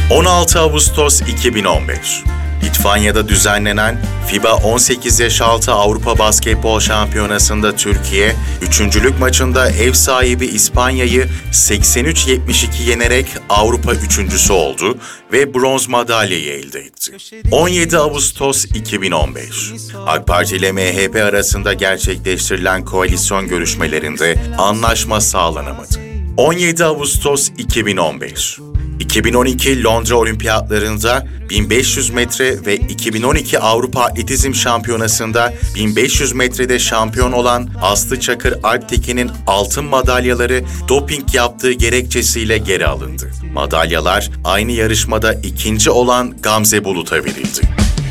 16 Ağustos 2015. Litvanya'da düzenlenen FIBA 18 yaş altı Avrupa Basketbol Şampiyonası'nda Türkiye, üçüncülük maçında ev sahibi İspanya'yı 83-72 yenerek Avrupa üçüncüsü oldu ve bronz madalyayı elde etti. 17 Ağustos 2015. AK Parti ile MHP arasında gerçekleştirilen koalisyon görüşmelerinde anlaşma sağlanamadı. 17 Ağustos 2015. 2012 Londra Olimpiyatlarında 1500 metre ve 2012 Avrupa Atletizm Şampiyonası'nda 1500 metrede şampiyon olan Aslı Çakır Alptekin'in altın madalyaları doping yaptığı gerekçesiyle geri alındı. Madalyalar aynı yarışmada ikinci olan Gamze Bulut'a verildi.